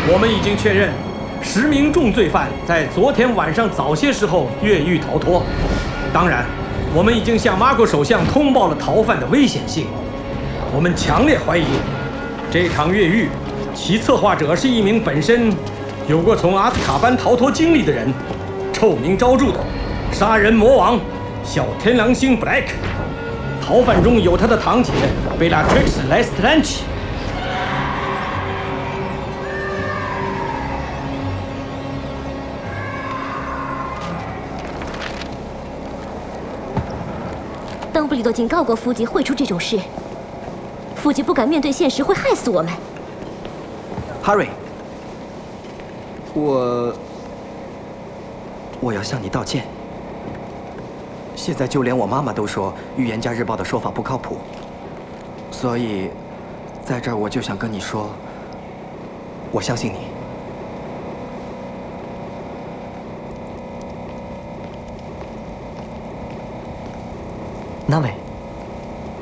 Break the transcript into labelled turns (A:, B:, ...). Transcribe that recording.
A: 我们已经确认，10名重罪犯在昨天晚上早些时候越狱逃脱。当然，我们已经向马国首相通报了逃犯的危险性。我们强烈怀疑，这场越狱，其策划者是一名本身有过从阿斯卡班逃脱经历的人，臭名昭著的杀人魔王小天狼星 Black。逃犯中有他的堂姐贝拉 Trix Lestrange。
B: 邓布利多警告过福吉会出这种事，福吉不敢面对现实，会害死我们。
C: Harry， 我要向你道歉。现在就连我妈妈都说《预言家日报》的说法不靠谱，所以在这儿我就想跟你说，我相信你。
D: 那位。